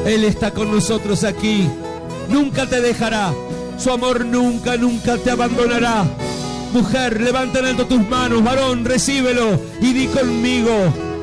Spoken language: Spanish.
Él está con nosotros aquí. Nunca te dejará. Su amor nunca, nunca te abandonará. Mujer, levanta en alto tus manos. Varón, recíbelo y di conmigo: